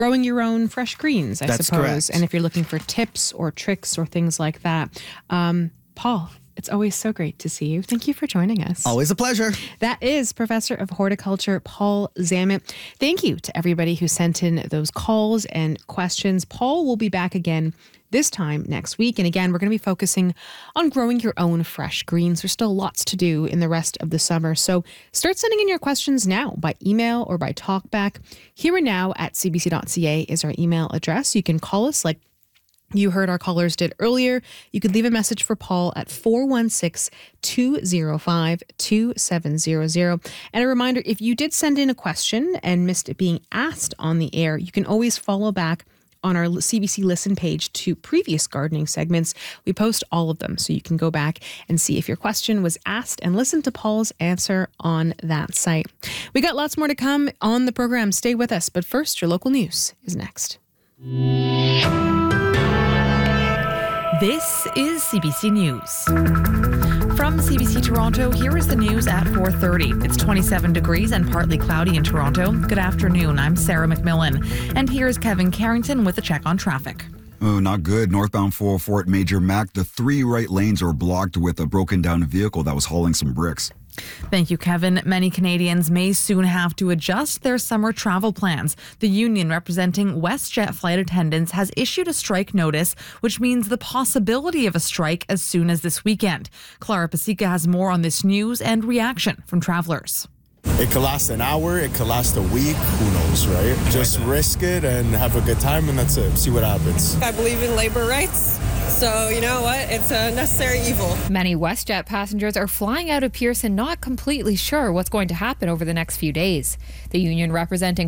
growing your own fresh greens, I That's suppose. correct. And if you're looking for tips or tricks or things like that, Paul, it's always so great to see you. Thank you for joining us. Always a pleasure. That is Professor of Horticulture Paul Zammit. Thank you to everybody who sent in those calls and questions. Paul will be back again this time next week. And again, we're going to be focusing on growing your own fresh greens. There's still lots to do in the rest of the summer. So start sending in your questions now by email or by talkback. Here and now at cbc.ca is our email address. You can call us like you heard our callers did earlier. You could leave a message for Paul at 416-205-2700. And a reminder, if you did send in a question and missed it being asked on the air, you can always follow back on our CBC Listen page to previous gardening segments. We post all of them, so you can go back and see if your question was asked and listen to Paul's answer on that site. We got lots more to come on the program. Stay with us. But first, your local news is next. This is CBC News. From CBC Toronto, here is the news at 4:30. It's 27 degrees and partly cloudy in Toronto. Good afternoon. I'm Sarah McMillan. And here's Kevin Carrington with a check on traffic. Oh, not good. Northbound 404 at Major Mac. The 3 right lanes are blocked with a broken down vehicle that was hauling some bricks. Thank you, Kevin. Many Canadians may soon have to adjust their summer travel plans. The union representing WestJet flight attendants has issued a strike notice, which means the possibility of a strike as soon as this weekend. Clara Pasica has more on this news and reaction from travelers. It could last an hour, it could last a week, who knows, right? Just risk it and have a good time, and that's it. See what happens. I believe in labor rights, so you know what? It's a necessary evil. Many WestJet passengers are flying out of Pearson not completely sure what's going to happen over the next few days. The union representing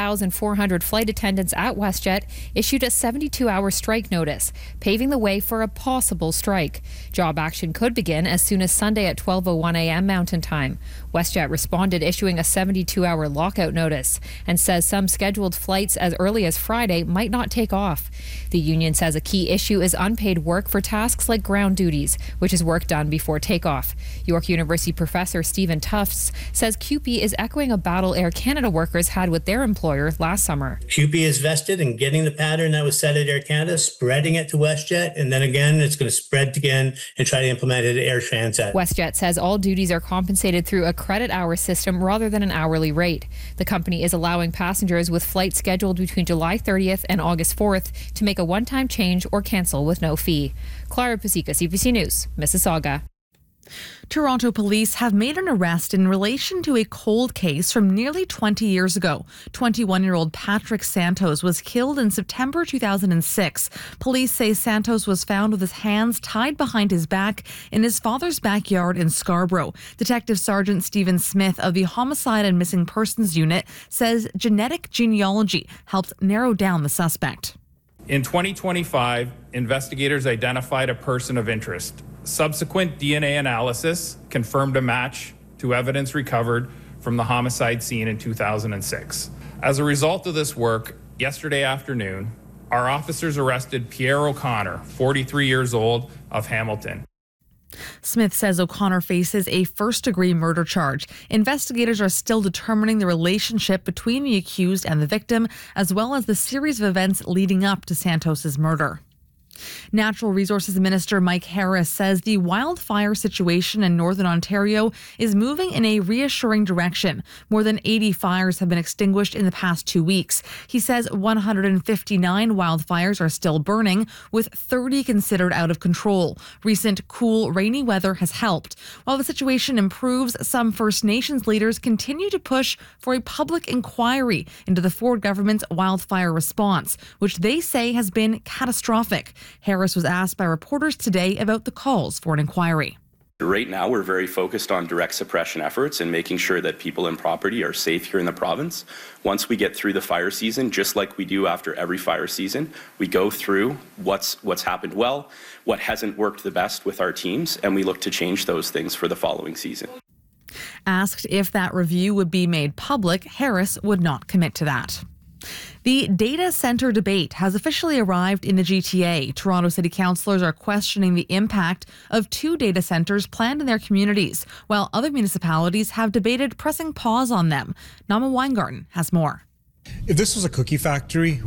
4,400 flight attendants at WestJet issued a 72-hour strike notice, paving the way for a possible strike. Job action could begin as soon as Sunday at 12:01 a.m. Mountain Time. WestJet responded issuing a 72-hour lockout notice and says some scheduled flights as early as Friday might not take off. The union says a key issue is unpaid work for tasks like ground duties, which is work done before takeoff. York University professor Stephen Tufts says CUPE is echoing a battle Air Canada workers had with their employer last summer. CUPE is vested in getting the pattern that was set at Air Canada, spreading it to WestJet, and then again, it's going to spread again and try to implement it at Air Transat. WestJet says all duties are compensated through a credit hour system rather than an hourly rate. The company is allowing passengers with flights scheduled between July 30th and August 4th to make a one-time change or cancel with no fee. Clara Pasica, CBC News, Mississauga. Toronto police have made an arrest in relation to a cold case from nearly 20 years ago. 21-year-old Patrick Santos was killed in September 2006. Police say Santos was found with his hands tied behind his back in his father's backyard in Scarborough. Detective Sergeant Stephen Smith of the Homicide and Missing Persons Unit says genetic genealogy helped narrow down the suspect. In 2025, investigators identified a person of interest. Subsequent DNA analysis confirmed a match to evidence recovered from the homicide scene in 2006. As a result of this work, yesterday afternoon, our officers arrested Pierre O'Connor, 43 years old, of Hamilton. Smith says O'Connor faces a first-degree murder charge. Investigators are still determining the relationship between the accused and the victim, as well as the series of events leading up to Santos's murder. Natural Resources Minister Mike Harris says the wildfire situation in Northern Ontario is moving in a reassuring direction. More than 80 fires have been extinguished in the past 2 weeks. He says 159 wildfires are still burning, with 30 considered out of control. Recent cool, rainy weather has helped. While the situation improves, some First Nations leaders continue to push for a public inquiry into the Ford government's wildfire response, which they say has been catastrophic. Harris was asked by reporters today about the calls for an inquiry. Right now, we're very focused on direct suppression efforts and making sure that people and property are safe here in the province. Once we get through the fire season, just like we do after every fire season, we go through what's happened well, what hasn't worked the best with our teams, and we look to change those things for the following season. Asked if that review would be made public, Harris would not commit to that. The data centre debate has officially arrived in the GTA. Toronto City councillors are questioning the impact of 2 data centres planned in their communities, while other municipalities have debated pressing pause on them. Nama Weingarten has more. If this was a cookie factory,